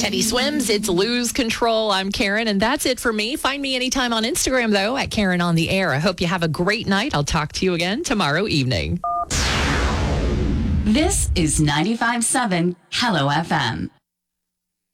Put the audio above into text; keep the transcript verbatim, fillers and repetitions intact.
Teddy Swims, it's Lose Control. I'm Karen, and that's it for me. Find me anytime on Instagram, though, at Karen on the Air. I hope you have a great night. I'll talk to you again tomorrow evening. This is ninety-five point seven Hello F M.